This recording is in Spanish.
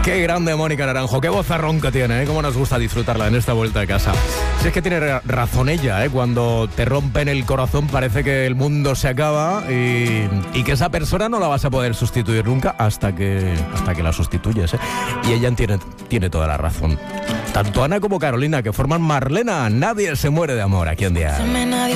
Qué grande Mónica Naranjo, qué vozarrón que tiene, ¿eh? Cómo nos gusta disfrutarla en esta vuelta a casa. Si es que tiene razón ella, ¿eh? Cuando te rompen el corazón parece que el mundo se acaba y que esa persona no la vas a poder sustituir nunca hasta que la sustituyes, ¿eh? Y ella tiene toda la razón. Tanto Ana como Carolina, que forman Marlena, nadie se muere de amor aquí en Día.